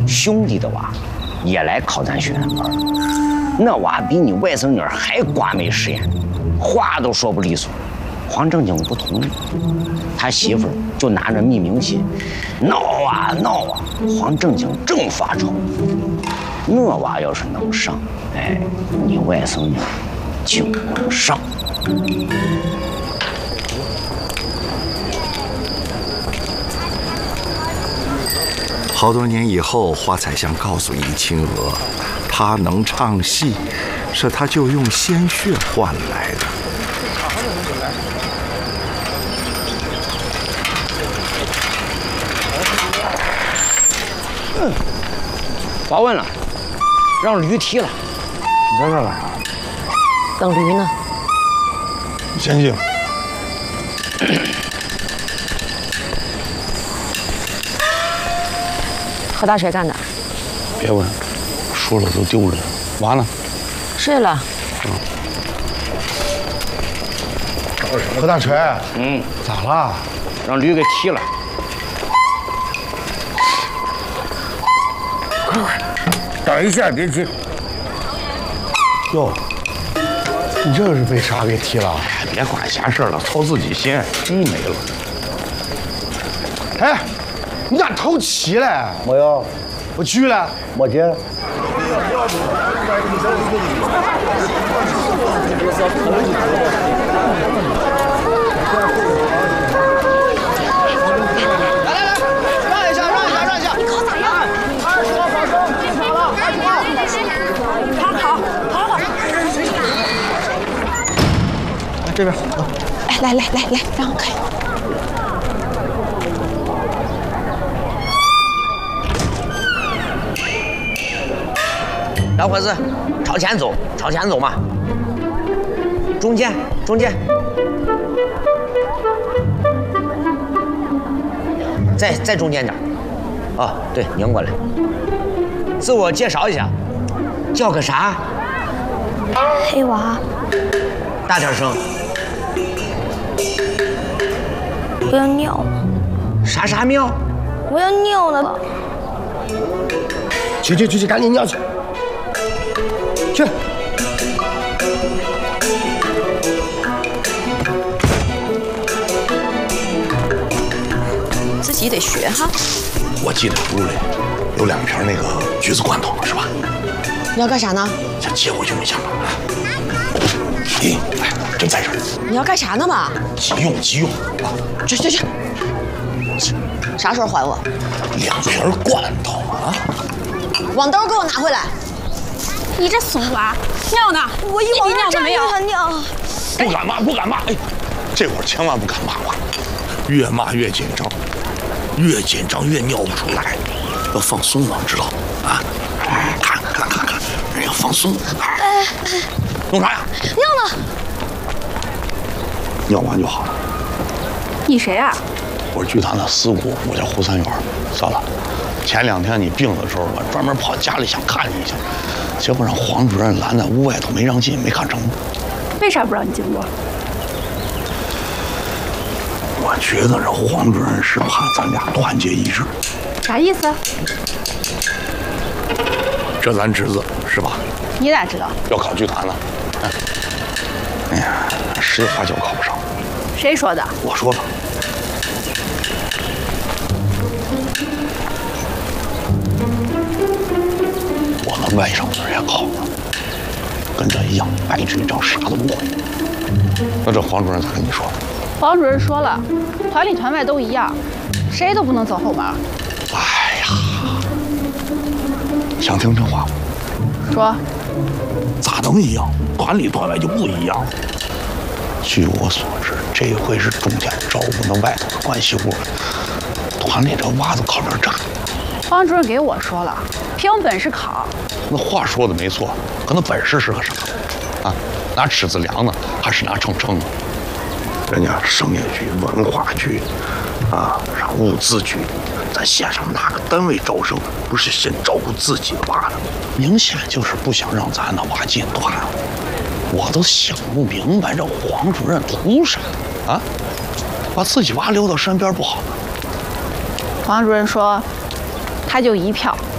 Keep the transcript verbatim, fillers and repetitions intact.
兄弟的娃也来考咱学院班，那娃比你外甥女儿还瓜没实验，话都说不利索。黄正经不同意，他媳妇儿就拿着密名器闹啊闹啊。黄正经正发愁，那娃要是能上，哎，你外甥女就能上。 好多年以后，花彩香告诉易清娥，她能唱戏，是她就用鲜血换来的。 嗯，别问了，让驴踢了。 你在这干啥？ 等驴呢。 先进。 何大锤干的？ 别问，说了都丢人。娃呢？ 睡了。 嗯。何大锤， 嗯， 咋了？ 让驴给踢了。 快快，等一下，别急。哟，你这是被啥给踢了？ 哎，别管闲事了，操自己心，真没了。 哎，你咋偷齐了？ 没有， 我去了， 没接。 这边， 哎，来来来来，让我看。 老伙子，朝前走，朝前走嘛。中间，中间。再再中间点。哦，对，拧过来。自我介绍一下，叫个啥？ 黑娃。 大点声。 我要尿。 啥啥尿？ 我要尿了。 去去去去，赶紧尿去。去。 自己得学哈。 我记得书里有两瓶那个橘子罐头，是吧？ 你要干啥呢？ 想接回去没想到。咦，哎，真在这儿。 你要干啥呢嘛？ 急用急用啊！ 去去去。啥时候还我？ 两瓶罐头啊！ 网兜给我拿回来。 你这怂娃， 尿呢？ 我一会儿尿都没有。 尿。 不敢骂，不敢骂！哎，这会儿千万不敢骂了，越骂越紧张，越紧张越尿不出来，要放松了，知道啊？看看看看，人要放松。哎，弄啥呀？ 尿呢。 尿完就好了。 你谁啊？ 我是剧团的司鼓，我叫胡三元。算了，前两天你病的时候，我专门跑家里想看你一下，结果让黄主任拦在屋外头没让进，没看成。 为啥不让你进屋？ 我觉得这黄主任是怕咱俩团结一致。 啥意思？ 这咱侄子是吧？ 你咋知道？ 要考剧团了。哎，哎呀，实话就考不上。 谁说的？ 我说的。我们外甥女也考了，跟这一样，白纸一张，啥都不会。那这黄主任咋跟你说的？ 黄主任说了，团里团外都一样，谁都不能走后门。 哎呀，想听这话吗？ 说。 咋能一样？团里团外就不一样。据我所知，这回是中间招呼那外头的关系户，团里这娃子靠这儿站。 黄主任给我说了，凭本事考。 那话说的没错，可那本事是个啥？啊，拿尺子量呢，还是拿秤称呢？人家商业局、文化局，啊，然后物资局，咱县上哪个单位招生不是先照顾自己的娃呢？明显就是不想让咱的娃进团。我都想不明白，这黄主任图啥啊？把自己娃留到身边不好吗？ 黄主任说，他就一票，